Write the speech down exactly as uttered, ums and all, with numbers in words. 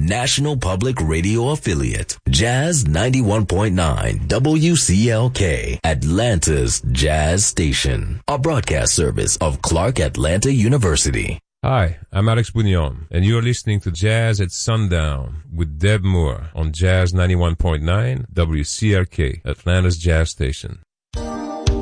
National Public Radio affiliate, Jazz ninety-one point nine W C L K, Atlanta's Jazz Station, a broadcast service of Clark Atlanta University. Hi, I'm Alex Bouillon, and you're listening to Jazz at Sundown with Deb Moore on Jazz ninety-one point nine W C R K, Atlanta's Jazz Station.